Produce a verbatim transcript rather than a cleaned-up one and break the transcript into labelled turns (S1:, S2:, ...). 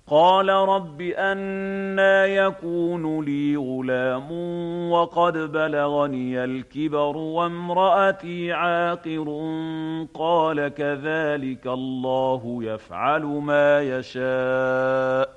S1: قال رب أنى يكون لي غلام وقد بلغني الكبر وامرأتي عاقر قال كذلك الله يفعل ما يشاء